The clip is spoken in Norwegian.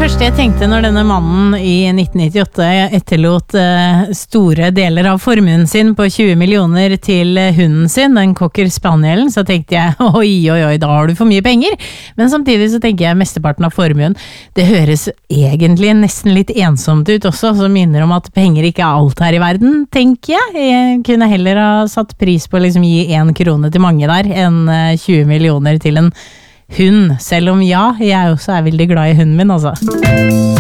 første jeg tenkte når denne mannen i 1998 etterlot store deler av formuen sin på 20 millioner til hunden sin, den Cocker Spanielen, så tenkte jeg, oi, da har du for mye penger. Men samtidig så tenker jeg mesteparten av formuen, det høres egentlig nesten litt ensomt ut også, som minner om at penger ikke er alt her i verden, tenker jeg. Jeg kunne heller ha satt pris på å liksom gi 1 krone til mange der, enn 20 millioner til en hund, selv om ja, jeg også er veldig glad i hunden min, altså.